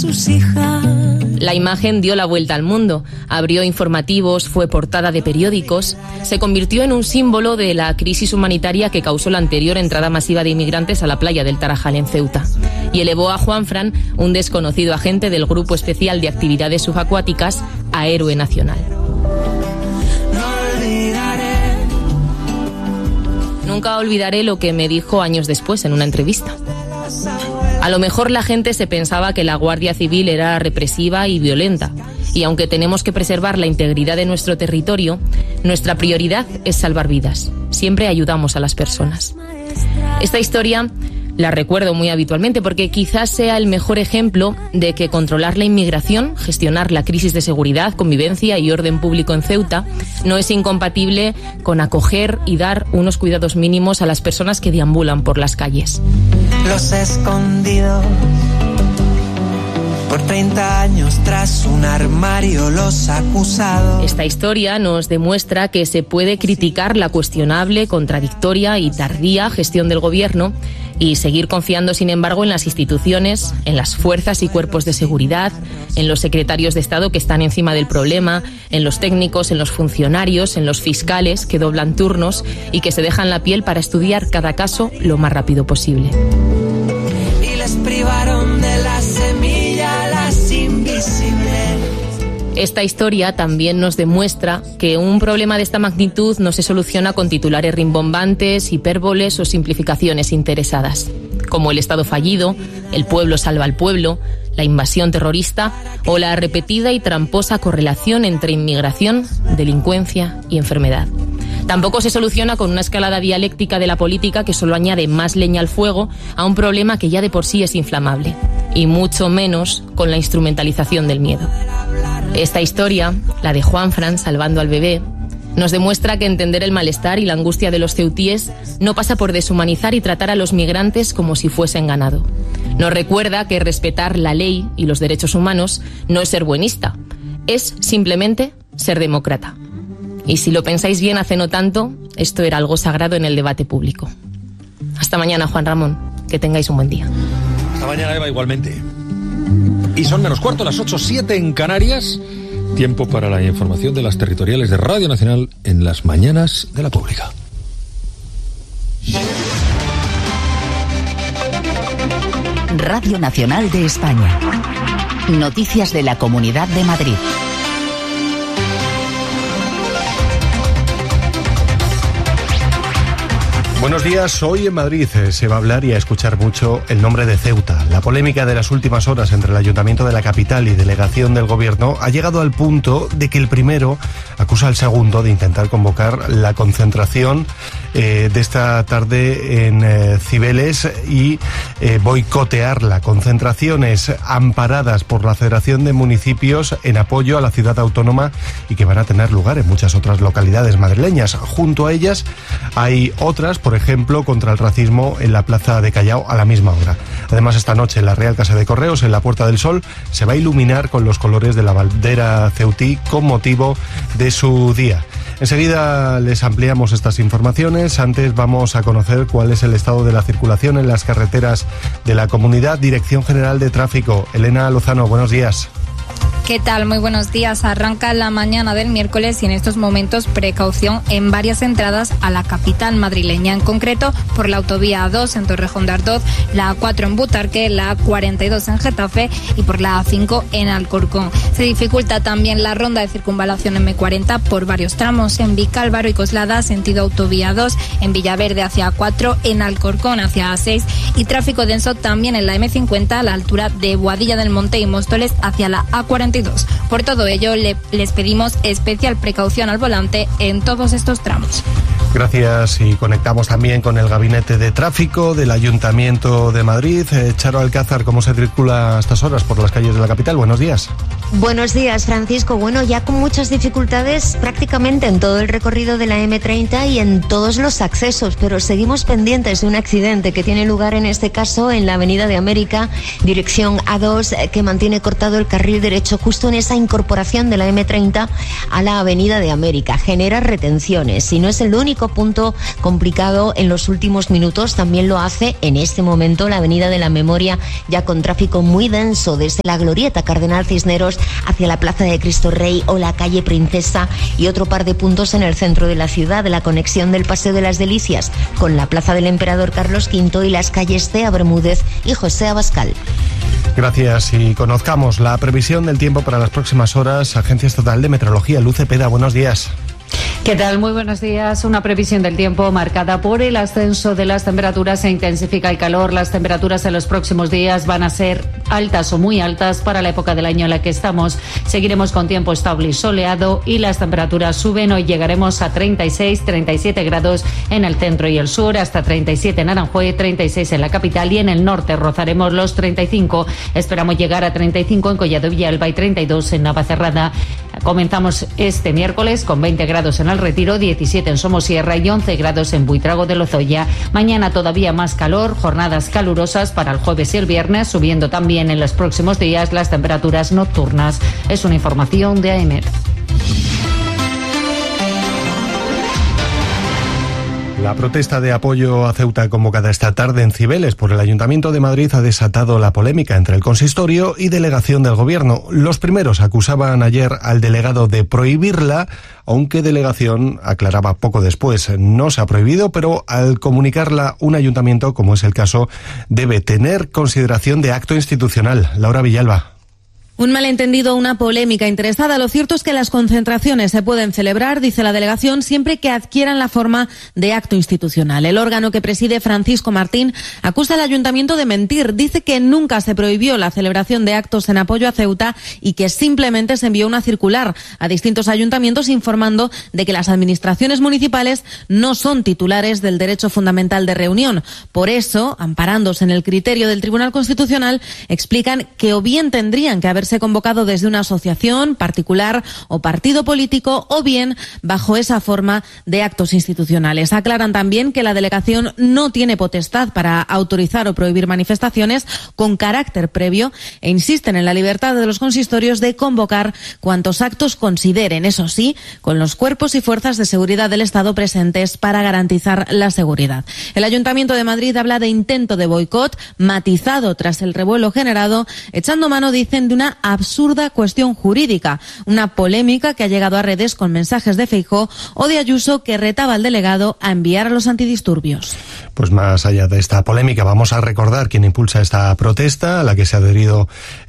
sus hijas. La imagen dio la vuelta al mundo, abrió informativos, fue portada de periódicos, se convirtió en un símbolo de la crisis humanitaria que causó la anterior entrada masiva de inmigrantes a la playa del Tarajal en Ceuta, y elevó a Juanfran, un desconocido agente del Grupo Especial de Actividades Subacuáticas, a héroe nacional. Nunca olvidaré lo que me dijo años después en una entrevista. A lo mejor la gente se pensaba que la Guardia Civil era represiva y violenta, y aunque tenemos que preservar la integridad de nuestro territorio, nuestra prioridad es salvar vidas. Siempre ayudamos a las personas. Esta historia la recuerdo muy habitualmente porque quizás sea el mejor ejemplo de que controlar la inmigración, gestionar la crisis de seguridad, convivencia y orden público en Ceuta no es incompatible con acoger y dar unos cuidados mínimos a las personas que deambulan por las calles. Los escondidos, por 30 años tras un armario los acusados. Esta historia nos demuestra que se puede criticar la cuestionable, contradictoria y tardía gestión del gobierno y seguir confiando, sin embargo, en las instituciones, en las fuerzas y cuerpos de seguridad, en los secretarios de Estado que están encima del problema, en los técnicos, en los funcionarios, en los fiscales que doblan turnos y que se dejan la piel para estudiar cada caso lo más rápido posible. Y les privaron de la semilla las invisibles. Esta historia también nos demuestra que un problema de esta magnitud no se soluciona con titulares rimbombantes, hipérboles o simplificaciones interesadas, como el Estado fallido, el pueblo salva al pueblo, la invasión terrorista o la repetida y tramposa correlación entre inmigración, delincuencia y enfermedad. Tampoco se soluciona con una escalada dialéctica de la política que solo añade más leña al fuego a un problema que ya de por sí es inflamable, y mucho menos con la instrumentalización del miedo. Esta historia, la de Juanfran salvando al bebé, nos demuestra que entender el malestar y la angustia de los ceutíes no pasa por deshumanizar y tratar a los migrantes como si fuesen ganado. Nos recuerda que respetar la ley y los derechos humanos no es ser buenista, es simplemente ser demócrata. Y si lo pensáis bien, hace no tanto, esto era algo sagrado en el debate público. Hasta mañana, Juan Ramón. Que tengáis un buen día. Hasta mañana, Eva, igualmente. Y son menos cuarto, las 8:07 en Canarias. Tiempo para la información de las territoriales de Radio Nacional en las mañanas de la Pública. Radio Nacional de España. Noticias de la Comunidad de Madrid. Buenos días. Hoy en Madrid se va a hablar y a escuchar mucho el nombre de Ceuta. La polémica de las últimas horas entre el Ayuntamiento de la capital y delegación del Gobierno ha llegado al punto de que el primero acusa al segundo de intentar convocar la concentración de esta tarde en Cibeles y boicotearla. Concentraciones amparadas por la Federación de Municipios en apoyo a la ciudad autónoma y que van a tener lugar en muchas otras localidades madrileñas. Junto a ellas hay otras, por ejemplo, contra el racismo en la Plaza de Callao a la misma hora. Además, esta noche en la Real Casa de Correos, en la Puerta del Sol, se va a iluminar con los colores de la bandera ceutí con motivo de su día. Enseguida les ampliamos estas informaciones. Antes vamos a conocer cuál es el estado de la circulación en las carreteras de la comunidad. Dirección General de Tráfico, Elena Lozano, buenos días. ¿Qué tal? Muy buenos días. Arranca la mañana del miércoles y en estos momentos precaución en varias entradas a la capital madrileña, en concreto por la autovía A2 en Torrejón de Ardoz, la A4 en Butarque, la A42 en Getafe y por la A5 en Alcorcón. Se dificulta también la ronda de circunvalación M40 por varios tramos en Vicálvaro y Coslada, sentido autovía 2, en Villaverde hacia A4, en Alcorcón hacia A6 y tráfico denso también en la M50 a la altura de Boadilla del Monte y Móstoles hacia la A42. Por todo ello, les pedimos especial precaución al volante en todos estos tramos. Gracias, y conectamos también con el Gabinete de Tráfico del Ayuntamiento de Madrid. Charo Alcázar, ¿cómo se circula a estas horas por las calles de la capital? Buenos días. Buenos días, Francisco. Bueno, ya con muchas dificultades prácticamente en todo el recorrido de la M30 y en todos los accesos, pero seguimos pendientes de un accidente que tiene lugar en este caso en la Avenida de América, dirección A2, que mantiene cortado el carril derecho justo en esa incorporación de la M30 a la Avenida de América. Genera retenciones y no es el único punto complicado en los últimos minutos, también lo hace en este momento la Avenida de la Memoria, ya con tráfico muy denso desde la Glorieta Cardenal Cisneros hacia la Plaza de Cristo Rey o la calle Princesa, y otro par de puntos en el centro de la ciudad, la conexión del Paseo de las Delicias con la Plaza del Emperador Carlos V y las calles Cea Bermúdez y José Abascal. Gracias, y conozcamos la previsión del tiempo para las próximas horas. Agencia Estatal de Meteorología, Luz Cepeda, buenos días. ¿Qué tal? Muy buenos días. Una previsión del tiempo marcada por el ascenso de las temperaturas. Se intensifica el calor. Las temperaturas en los próximos días van a ser altas o muy altas para la época del año en la que estamos. Seguiremos con tiempo estable y soleado y las temperaturas suben. Hoy llegaremos a 36, 37 grados en el centro y el sur, hasta 37 en Aranjuez, 36 en la capital y en el norte rozaremos los 35. Esperamos llegar a 35 en Collado Villalba y 32 en Navacerrada. Comenzamos este miércoles con 20 grados en El Retiro, 17 en Somosierra y 11 grados en Buitrago de Lozoya. Mañana todavía más calor, jornadas calurosas para el jueves y el viernes, subiendo también en los próximos días las temperaturas nocturnas. Es una información de AEMET. La protesta de apoyo a Ceuta convocada esta tarde en Cibeles por el Ayuntamiento de Madrid ha desatado la polémica entre el consistorio y delegación del Gobierno. Los primeros acusaban ayer al delegado de prohibirla, aunque delegación aclaraba poco después. No se ha prohibido, pero al comunicarla un ayuntamiento, como es el caso, debe tener consideración de acto institucional. Laura Villalba. Un malentendido, una polémica interesada. Lo cierto es que las concentraciones se pueden celebrar, dice la delegación, siempre que adquieran la forma de acto institucional. El órgano que preside Francisco Martín acusa al ayuntamiento de mentir. Dice que nunca se prohibió la celebración de actos en apoyo a Ceuta y que simplemente se envió una circular a distintos ayuntamientos informando de que las administraciones municipales no son titulares del derecho fundamental de reunión. Por eso, amparándose en el criterio del Tribunal Constitucional, explican que o bien tendrían que haberse convocado desde una asociación particular o partido político o bien bajo esa forma de actos institucionales. Aclaran también que la delegación no tiene potestad para autorizar o prohibir manifestaciones con carácter previo e insisten en la libertad de los consistorios de convocar cuantos actos consideren, eso sí, con los cuerpos y fuerzas de seguridad del Estado presentes para garantizar la seguridad. El Ayuntamiento de Madrid habla de intento de boicot matizado tras el revuelo generado, echando mano, dicen, de una absurda cuestión jurídica, una polémica que ha llegado a redes con mensajes de Feijóo o de Ayuso que retaba al delegado a enviar a los antidisturbios. Pues más allá de esta polémica, vamos a recordar quién impulsa esta protesta, a la que se ha adherido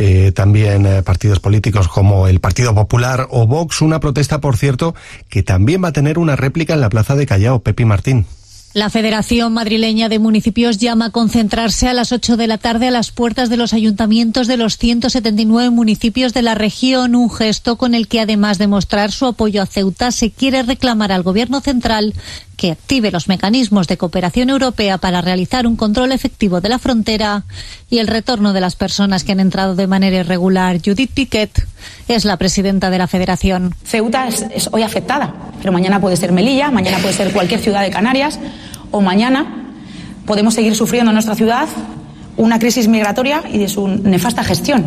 también partidos políticos como el Partido Popular o Vox. Una protesta, por cierto, que también va a tener una réplica en la Plaza de Callao. Pepi Martín. La Federación Madrileña de Municipios llama a concentrarse a las 8 de la tarde a las puertas de los ayuntamientos de los 179 municipios de la región, un gesto con el que, además de mostrar su apoyo a Ceuta, se quiere reclamar al Gobierno central que active los mecanismos de cooperación europea para realizar un control efectivo de la frontera y el retorno de las personas que han entrado de manera irregular. Judith Piquet es la presidenta de la Federación. Ceuta es hoy afectada, pero mañana puede ser Melilla, mañana puede ser cualquier ciudad de Canarias, o mañana podemos seguir sufriendo en nuestra ciudad una crisis migratoria y de su nefasta gestión.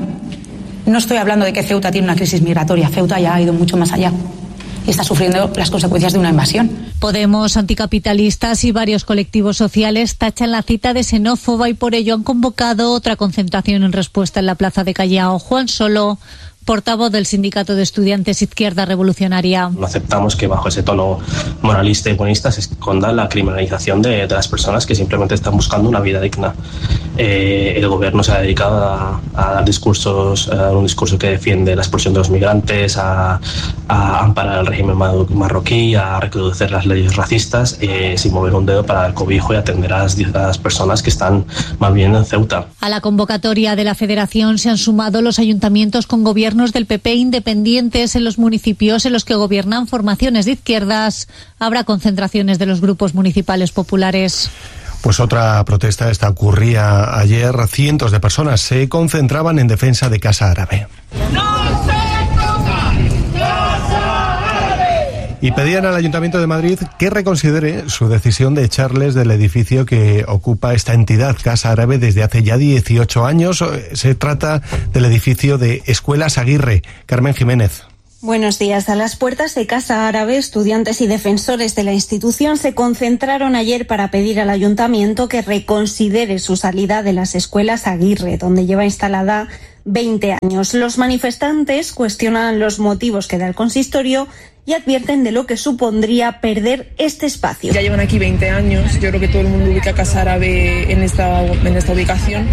No estoy hablando de que Ceuta tiene una crisis migratoria, Ceuta ya ha ido mucho más allá y está sufriendo las consecuencias de una invasión. Podemos, anticapitalistas y varios colectivos sociales tachan la cita de xenófoba y por ello han convocado otra concentración en respuesta en la Plaza de Callao. Juan Solo, portavoz del Sindicato de Estudiantes Izquierda Revolucionaria. No aceptamos que bajo ese tono moralista y buenista se esconda la criminalización de las personas que simplemente están buscando una vida digna. El gobierno se ha dedicado a dar discursos, un discurso que defiende la expulsión de los migrantes, a amparar al régimen marroquí, a reproducir las leyes racistas, sin mover un dedo para dar cobijo y atender a las personas que están más bien en Ceuta. A la convocatoria de la Federación se han sumado los ayuntamientos con gobiernos del PP independientes. En los municipios en los que gobiernan formaciones de izquierdas habrá concentraciones de los grupos municipales populares. Pues otra protesta, esta ocurría ayer. Cientos de personas se concentraban en defensa de Casa Árabe. ¡No se Y pedían al Ayuntamiento de Madrid que reconsidere su decisión de echarles del edificio que ocupa esta entidad, Casa Árabe, desde hace ya 18 años. Se trata del edificio de Escuelas Aguirre. Carmen Jiménez. Buenos días. A las puertas de Casa Árabe, estudiantes y defensores de la institución se concentraron ayer para pedir al Ayuntamiento que reconsidere su salida de las Escuelas Aguirre, donde lleva instalada 20 años. Los manifestantes cuestionan los motivos que da el consistorio y advierten de lo que supondría perder este espacio. Ya llevan aquí 20 años, yo creo que todo el mundo ubica Casa Árabe en esta ubicación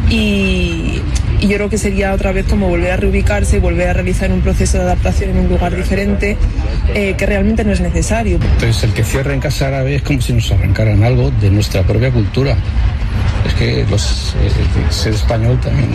y yo creo que sería otra vez como volver a reubicarse y volver a realizar un proceso de adaptación en un lugar diferente que realmente no es necesario. Entonces el que cierre en Casa Árabe es como si nos arrancaran algo de nuestra propia cultura. Es que ser español también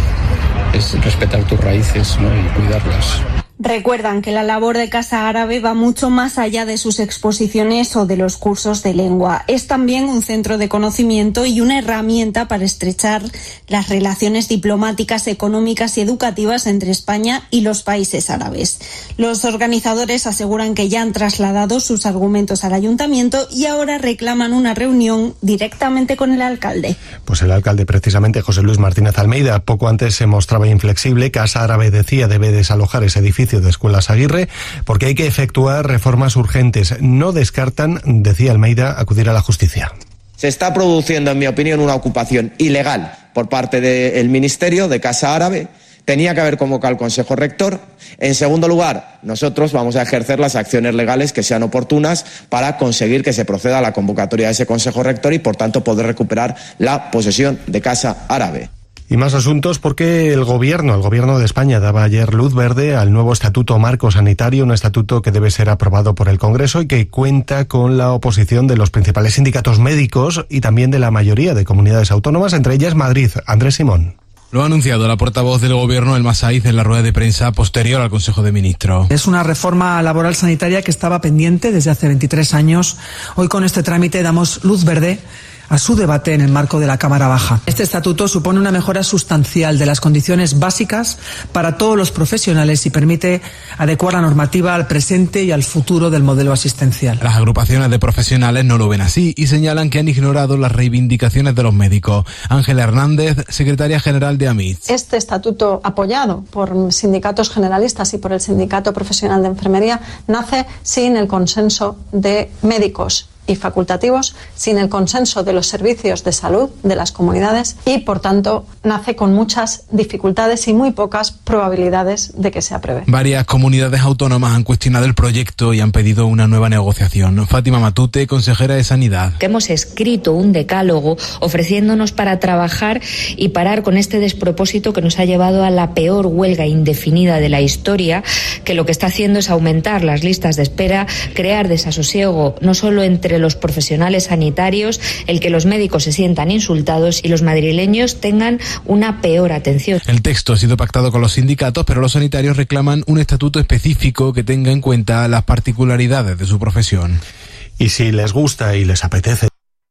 es respetar tus raíces, ¿no? Y cuidarlas. Recuerdan que la labor de Casa Árabe va mucho más allá de sus exposiciones o de los cursos de lengua. Es también un centro de conocimiento y una herramienta para estrechar las relaciones diplomáticas, económicas y educativas entre España y los países árabes. Los organizadores aseguran que ya han trasladado sus argumentos al ayuntamiento y ahora reclaman una reunión directamente con el alcalde. Pues el alcalde, precisamente José Luis Martínez Almeida, poco antes se mostraba inflexible. Casa Árabe, decía, debe desalojar ese edificio de Escuelas Aguirre porque hay que efectuar reformas urgentes. No descartan, decía Almeida, acudir a la justicia. Se está produciendo, en mi opinión, una ocupación ilegal por parte del Ministerio de Casa Árabe. Tenía que haber convocado al Consejo Rector. En segundo lugar, nosotros vamos a ejercer las acciones legales que sean oportunas para conseguir que se proceda a la convocatoria de ese Consejo Rector y, por tanto, poder recuperar la posesión de Casa Árabe. Y más asuntos porque el gobierno de España daba ayer luz verde al nuevo Estatuto Marco Sanitario, un estatuto que debe ser aprobado por el Congreso y que cuenta con la oposición de los principales sindicatos médicos y también de la mayoría de comunidades autónomas, entre ellas Madrid. Andrés Simón. Lo ha anunciado la portavoz del Gobierno, Elma Saiz, en la rueda de prensa posterior al Consejo de Ministros. Es una reforma laboral sanitaria que estaba pendiente desde hace 23 años. Hoy con este trámite damos luz verde a su debate en el marco de la Cámara Baja. Este estatuto supone una mejora sustancial de las condiciones básicas para todos los profesionales y permite adecuar la normativa al presente y al futuro del modelo asistencial. Las agrupaciones de profesionales no lo ven así y señalan que han ignorado las reivindicaciones de los médicos. Ángela Hernández, secretaria general de AMIT. Este estatuto, apoyado por sindicatos generalistas y por el Sindicato Profesional de Enfermería, nace sin el consenso de médicos y facultativos, sin el consenso de los servicios de salud de las comunidades y, por tanto, nace con muchas dificultades y muy pocas probabilidades de que se apruebe. Varias comunidades autónomas han cuestionado el proyecto y han pedido una nueva negociación. Fátima Matute, consejera de Sanidad. Que hemos escrito un decálogo ofreciéndonos para trabajar y parar con este despropósito que nos ha llevado a la peor huelga indefinida de la historia, que lo que está haciendo es aumentar las listas de espera, crear desasosiego no solo entre los profesionales sanitarios, el que los médicos se sientan insultados y los madrileños tengan una peor atención. El texto ha sido pactado con los sindicatos, pero los sanitarios reclaman un estatuto específico que tenga en cuenta las particularidades de su profesión. Y si les gusta y les apetece.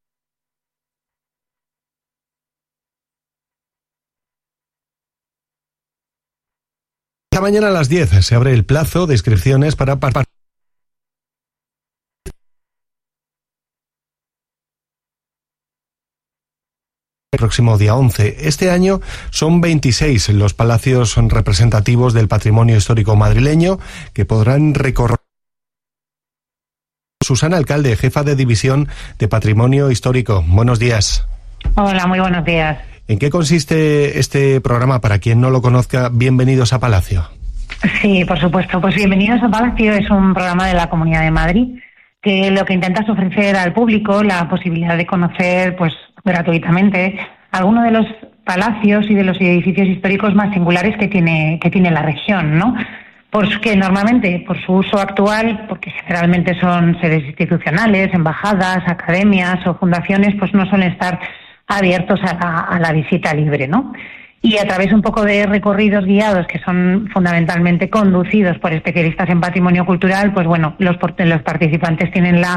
Esta mañana a las 10 se abre el plazo de inscripciones para el próximo día 11. Este año son 26 los palacios representativos del patrimonio histórico madrileño que podrán recorrer. Susana Alcalde, jefa de División de Patrimonio Histórico. Buenos días. Hola, muy buenos días. ¿En qué consiste este programa? Para quien no lo conozca, bienvenidos a Palacio. Sí, por supuesto. Pues Bienvenidos a Palacio es un programa de la Comunidad de Madrid que lo que intenta es ofrecer al público la posibilidad de conocer, pues gratuitamente, algunos de los palacios y de los edificios históricos más singulares que tiene la región, ¿no? Porque normalmente, por su uso actual, porque generalmente son sedes institucionales, embajadas, academias o fundaciones, pues no suelen estar abiertos a la visita libre, ¿no? Y a través un poco de recorridos guiados que son fundamentalmente conducidos por especialistas en patrimonio cultural, pues bueno, los participantes tienen la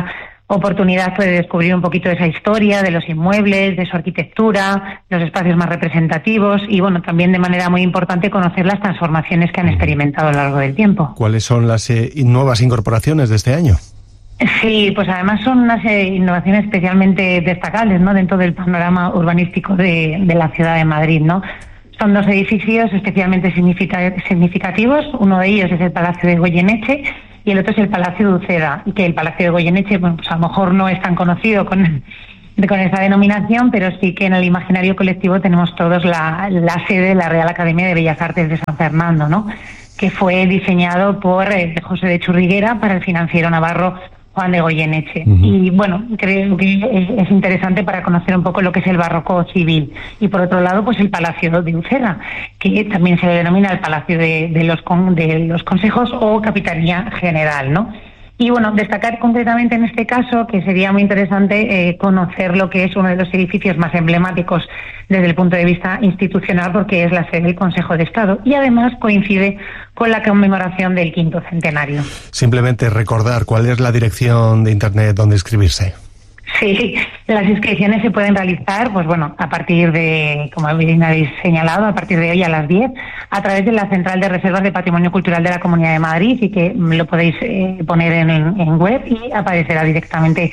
oportunidad de descubrir un poquito de esa historia, de los inmuebles, de su arquitectura, los espacios más representativos y, bueno, también de manera muy importante conocer las transformaciones que han experimentado a lo largo del tiempo. ¿Cuáles son las nuevas incorporaciones de este año? Sí, pues además son unas innovaciones especialmente destacables, ¿no?, dentro del panorama urbanístico de la ciudad de Madrid, ¿no? Son 2 edificios especialmente significativos. Uno de ellos es el Palacio de Goyeneche y el otro es el Palacio de Uceda. Y que el Palacio de Goyeneche, bueno, pues a lo mejor no es tan conocido con esa denominación, pero sí que en el imaginario colectivo tenemos todos la sede de la Real Academia de Bellas Artes de San Fernando, ¿no?, que fue diseñado por José de Churriguera para el financiero navarro Juan de Goyeneche. Y bueno, creo que es interesante para conocer un poco lo que es el barroco civil. Y por otro lado, pues el Palacio de Uceda, que también se le denomina el Palacio de los Consejos o Capitanía General, ¿no? Y bueno, destacar concretamente en este caso que sería muy interesante conocer lo que es uno de los edificios más emblemáticos desde el punto de vista institucional, porque es la sede del Consejo de Estado y además coincide con la conmemoración del 5º centenario. Simplemente recordar cuál es la dirección de internet donde inscribirse. Sí, las inscripciones se pueden realizar, pues bueno, a partir de, como bien habéis señalado, a partir de hoy a las 10, a través de la Central de Reservas de Patrimonio Cultural de la Comunidad de Madrid, y que lo podéis poner en web y aparecerá directamente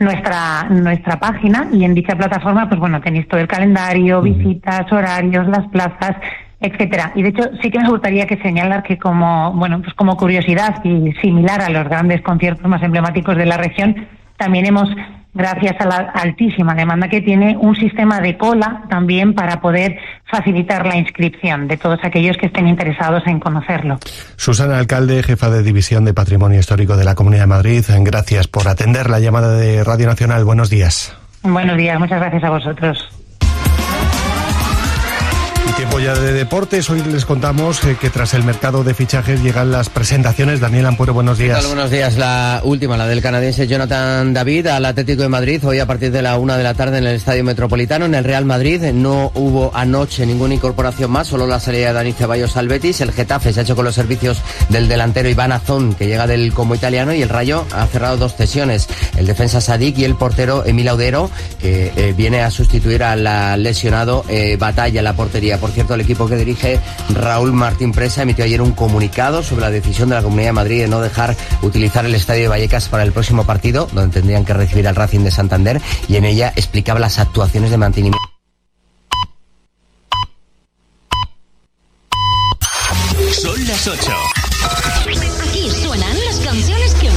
nuestra página, y en dicha plataforma, pues bueno, tenéis todo el calendario, visitas, horarios, las plazas, etcétera. Y de hecho sí que me gustaría que señalar que como curiosidad y similar a los grandes conciertos más emblemáticos de la región, también hemos, gracias a la altísima demanda que tiene, un sistema de cola también para poder facilitar la inscripción de todos aquellos que estén interesados en conocerlo. Susana Alcalde, jefa de División de Patrimonio Histórico de la Comunidad de Madrid, gracias por atender la llamada de Radio Nacional. Buenos días. Buenos días, muchas gracias a vosotros. Y tiempo ya de deportes. Hoy les contamos que tras el mercado de fichajes llegan las presentaciones. Daniel Ampuero, buenos días. ¿Qué tal? Buenos días. La última, la del canadiense Jonathan David al Atlético de Madrid, hoy a partir de la 1 de la tarde en el Estadio Metropolitano. En el Real Madrid no hubo anoche ninguna incorporación más, solo la salida de Dani Ceballos al Betis. El Getafe se ha hecho con los servicios del delantero Iván Azón, que llega del Como italiano, y el Rayo ha cerrado 2 cesiones, el defensa Sadik y el portero Emil Audero, que viene a sustituir al lesionado Batalla en la portería. Por cierto, el equipo que dirige Raúl Martín Presa emitió ayer un comunicado sobre la decisión de la Comunidad de Madrid de no dejar utilizar el Estadio de Vallecas para el próximo partido, donde tendrían que recibir al Racing de Santander, y en ella explicaba las actuaciones de mantenimiento. Son las 8. Aquí suenan las canciones que